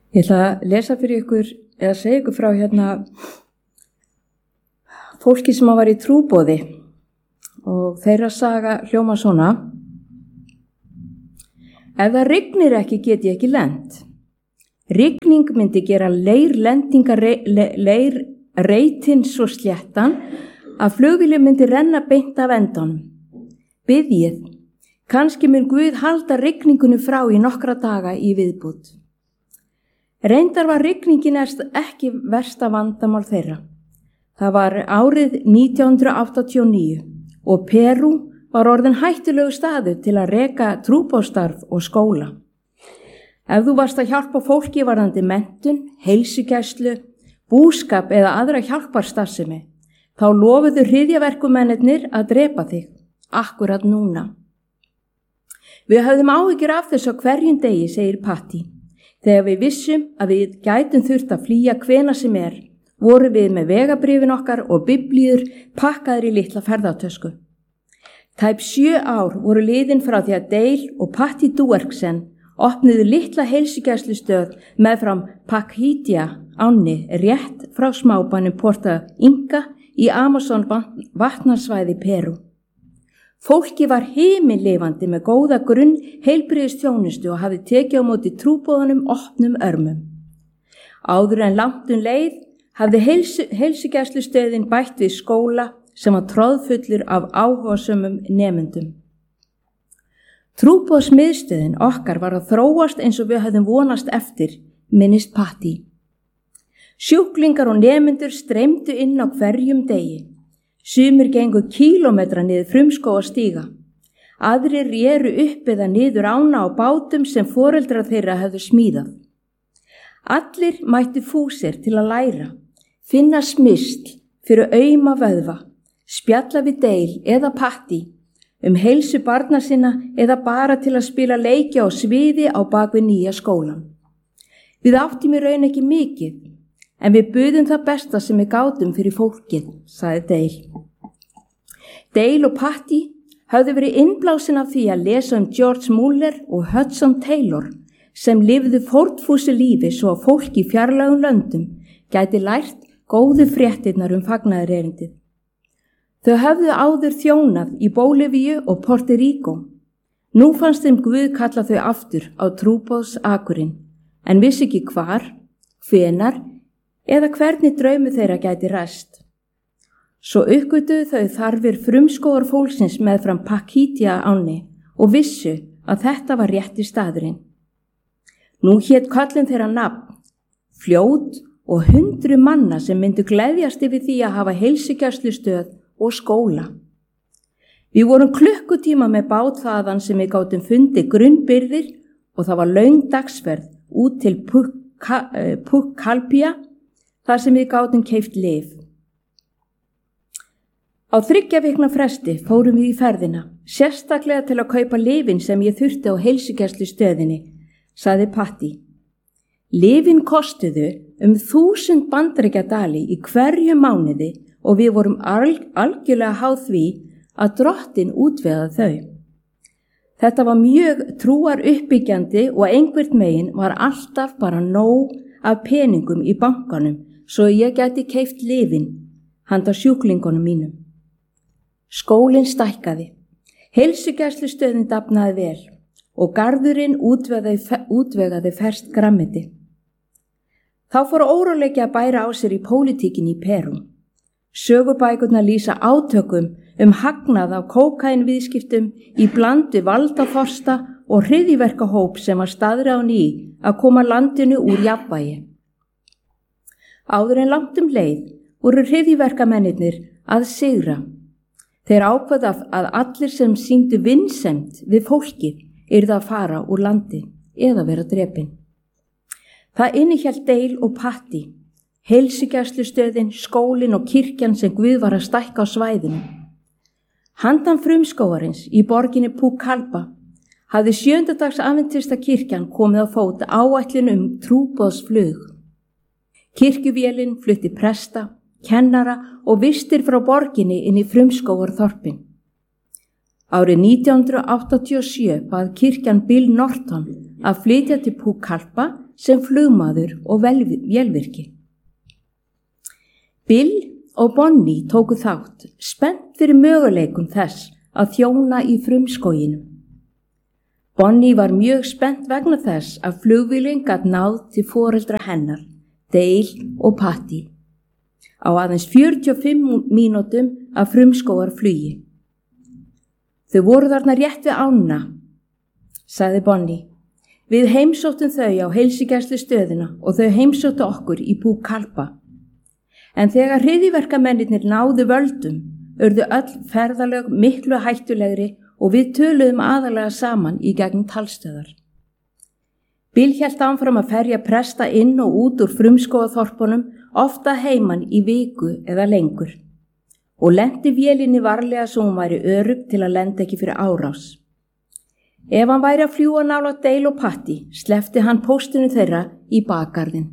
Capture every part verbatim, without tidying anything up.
Ég ætla að lesa fyrir ykkur eða segja ykkur frá hérna fólki sem var í trúboði og þeirra saga hljóma svona. Ef það rignir ekki get ég ekki lent. Rigning myndi gera leirlendingar leir reytin svo sléttan að flugvélin myndi renna beint af endanum. Biðjið, kannski mun Guð halda rigningunni frá í nokkra daga í viðbútt. Reyndar var rigningin ekki versta vandamál þeirra. Það var árið nítján hundruð áttatíu og níu og Perú var orðin hættulegu staður til að reka trúboðsstarf og skóla. Ef þú varst að hjálpa fólki varðandi menntun, heilsugæslu, búskap eða aðra hjálparstarfsemi, þá lofuðu hryðjaverkumennirnir að drepa þig, akkurat núna. Við höfðum áhyggjur af þessu á hverjum degi, segir Patti. Þegar við vissum að við gætum þurft að flýja hvena sem er, voru við með vegabréfin okkar og biblíur pakkaðir í litla ferðatösku. Tæp sjö ár voru liðin frá því að Dale og Patti Duerksen opnuðu litla heilsugæslustöð meðfram Pakhítia ánni rétt frá smábænum Porta Inga í Amazon vatnarsvæði Perú. Fólki var himinlifandi með góða grunn heilbrigðisþjónustu og hafði tekið á móti trúboðunum opnum örmum. Áður en langt um leið hafði heilsu, heilsugæslustöðin bætt við skóla sem var troðfullur af áhugasömum nemendum. Trúboðsmiðstöðin okkar var að þróast eins og við höfðum vonast eftir, minnist Patti. Sjúklingar og nemendur streymdu inn á hverjum degi. Sumir gengu kílómetra niður frumskóga stíga. Aðrir réru upp eða niður ána á bátum sem foreldrar þeirra höfðu smíðað. Allir mættu fúsir til að læra, finna smyrsl fyrir auma vöðva, spjalla við Dale eða Patti, um heilsu barna sinna eða bara til að spila leiki á sviði á bakvið nýja skólan. Við áttum í raun ekki mikið, en við buðum það besta sem við gátum fyrir fólkið, sagði Dale. Dale og Patti hafði verið innblásin af því að lesa um George Muller og Hudson Taylor sem lifðu fórnfúsu lífi svo að fólk í fjarlægum löndum gæti lært góðu fréttirnar um fagnaðarerindið. Þau höfðu áður þjónað í Bólivíu og Porto Rico. Nú fannst þeim Guð kalla þau aftur á trúboðsakurinn, en vissi ekki hvar, hvenar eða hvernig draumi þeirra gæti ræst. Svo uppgötuðu þau þarfir frumskógar fólksins meðfram Pakhítia ánni og vissu að þetta var rétti staðurinn. Nú hét köllin þeirra nafn, fljót og hundru manna sem myndu gleðjast yfir því að hafa heilsugæslustöð og skóla. Við vorum klukkutíma með bát þaðan sem við gátum fundið grunnbyrðir og það var löng dagsferð út til Pucallpa þar sem við gátum keypt lyf. Á þriggja vikna fresti fórum við í ferðina, sérstaklega til að kaupa lyfin sem ég þurfti á heilsugæslustöðinni, sagði Patti. Lyfin kostuðu um þúsund bandaríkjadali í hverju mánuði og við vorum alg- algjörlega háð því að drottin útvegaði þau. Þetta var mjög trúar uppbyggjandi og einhvert megin var alltaf bara nóg af peningum í bankanum svo ég gæti keypt lyfin handa sjúklingunum mínum. Skólinn stækkaði, heilsugæslustöðin dafnaði vel og garðurinn útvegaði, útvegaði ferskt grammeti. Þá fór óróleiki að bæra á sér í pólitíkinni í Perú. Sögubækurnar lýsa átökum um hagnað af kókaínviðskiptum í blandu valdaforsta og hryðjuverkahóp sem var staðráðinn í að koma landinu úr jafnvægi. Áður en langt um leið voru hryðjuverkamennirnir að sigra. Þeir ákvaða að allir sem sýndu vinsemd við fólkið yrðu að fara úr landi eða vera drepin. Það innihélt Dale og Patti, heilsugæslustöðin, skólinn og kirkjan sem Guð var að stækka á svæðinu. Handan frumskógarins í borginni Pucallpa hafði sjöndadags adventista kirkjan komið á fót áætlun um trúboðsflug. Kirkjuvélin flutti presta, kennara og vistir frá borginni inn í frumskógarþorpin. Árið nítján hundruð áttatíu og sjö bað kirkjan Bill Norton að flytja til Pucallpa sem flugmaður og vélvirki. Bill og Bonnie tóku þátt, spennt fyrir möguleikum þess að þjóna í frumskóginum. Bonnie var mjög spennt vegna þess að flugvélin gat náð til foreldra hennar, Dale og Patty, á aðeins fjörutíu og fimm mínútum af frumskógarflugi. Þau voru þarna rétt við ána, sagði Bonnie. Við heimsóttum þau á heilsugæslustöðina og þau heimsóttu okkur í Pucallpa. En þegar hryðjuverkamennirnir náðu völdum, urðu öll ferðalög miklu hættulegri og við töluðum aðalega saman í gegnum talstöðar. Bill hélt áfram að ferja presta inn og út úr frumskógaþorpunum, ofta heiman í viku eða lengur, og lenti vélinni varlega svo hún væri örugg til að lenda ekki fyrir árás. Ef hann væri að fljúga nálægt Dale og Patty, sleppti hann póstinu þeirra í bakgarðinn.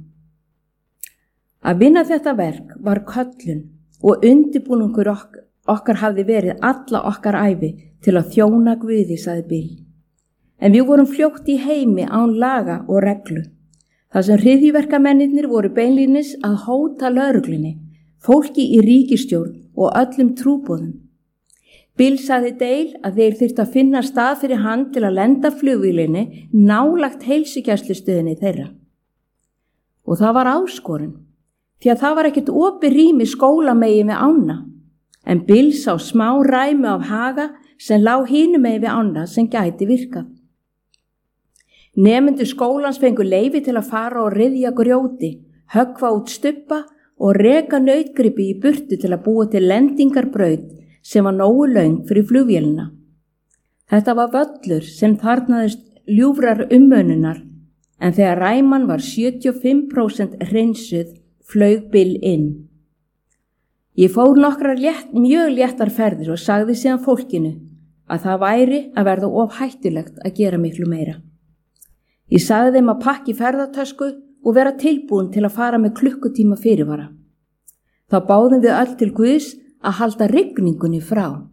Að vinna þetta verk var köllun og undirbúningur ok- okkar hafði verið alla okkar ævi til að þjóna Guði, sagði Bill. En við vorum fljótt í heimi án laga og reglu. Það sem hryðjuverkamennirnir voru beinlínis að hóta lögreglunni, fólki í ríkisstjórn og öllum trúboðum. Bill sagði Dale að þeir þyrftu að finna stað fyrir hann til að lenda flugvélinni nálagt heilsugæslustöðinni þeirra. Og það var áskorun, því að það var ekkert opið rými skólamegin við ána, en Bill sá smá ræmu af haga sem lá hinum megin við ána sem gæti virkað. Nemendur skólans fengu leyfi til að fara og ryðja grjóti, höggva út stubba og reka nautgripi í burtu til að búa til lendingarbraut sem var nógu löng fyrir flugvélina. Þetta var völlur sem þarnaðist ljúfrar umönunar, en þegar ræman var sjötíu og fimm prósent hreinsuð, flaug Bill inn. Ég fór nokkrar létt, mjög léttar ferðir og sagði síðan fólkinu að það væri að verða of hættulegt að gera miklu meira. Ég sagði þeim að pakka í ferðartösku og vera tilbúin til að fara með klukkutíma fyrirvara. Þá báðum við öll til Guðs að halda rigningunni frá.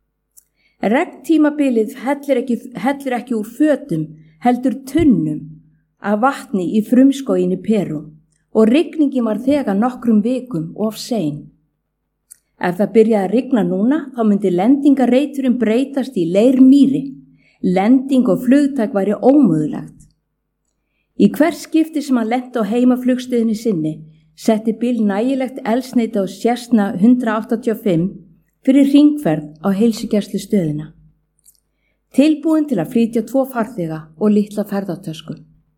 Regntímabilið hellir ekki, hellir ekki úr fötum, heldur tunnum af vatni í frumskóginni Perú og rigningin var þegar nokkrum vikum of sein. Ef það byrjaði að rigna núna, þá myndi lendingarreiturinn breytast í leirmýri. Lending og flugtak væri ómögulegt. Í hver skipti sem hann lenti á heimaflugstöðinni sinni, setti Bill nægilegt eldsneyti á Cessna hundrað áttatíu og fimm fyrir hringferð á heilsugæslustöðina. Tilbúin til að flytja tvo farþega og litla ferðartösku.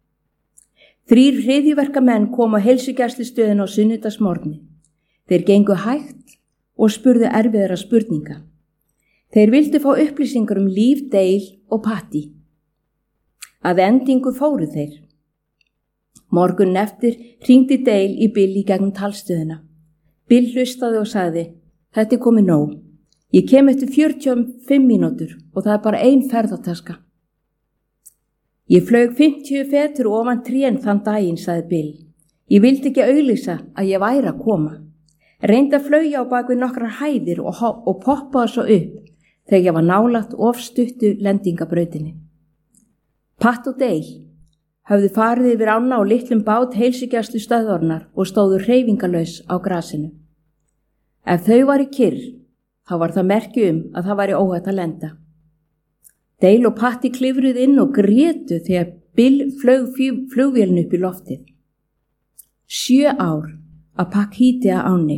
Þrír hryðjuverkamenn kom á heilsugæslustöðina á sunnudagsmorgni. Þeir gengu hægt og spurðu erfiðara spurninga. Þeir vildu fá upplýsingar um líf Dale og Patty. Að endingu fóru þeir. Morgun eftir hringdi Dale í Bill í gegnum talstöðina. Bill hlustaði og sagði, þetta er komið nóg. Ég kem eftir fjörutíu og fimm mínútur og það er bara ein ferðartaska. Ég flaug fimmtíu fetur ofan trén þann daginn, sagði Bill. Ég vildi ekki auglýsa að ég væri að koma. Reyndi að flauja á bak við nokkrar hæðir og, og poppaði svo upp þegar ég var nálægt ofstuttu lendingabrautinni. Pat og Dale höfðu farið yfir ána á litlum bát heilsugæslu stöðvarnar og stóðu hreyfingarlaus á grasinu. Ef þau væri kyrr, þá var það merki um að það væri óhætt að lenda. Dale og Patty klifruð inn og grétu þegar Bill flaug flugvélinu upp í loftið. Sjö ár að Paquítia áni.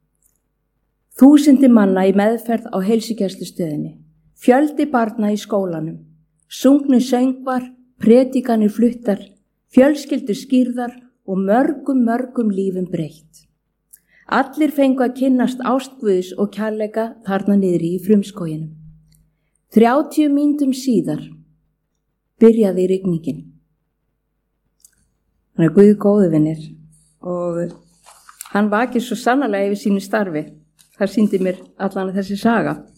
Þúsundi manna í meðferð á heilsugæslustöðinni, fjöldi barna í skólanum, sungnu söngvar, predikanir fluttar, fjölskyldur skýrðar og mörgum, mörgum lífum breytt. Allir fengu að kynnast ást Guðs og kærleika þarna niðri í frumskóginum. Þrjátíu mínútum síðar byrjaði rigningin. Hann er Guð góðu vinir og hann vakir svo sannarlega yfir sínu starfi. Það sýndi mér allan þessi saga.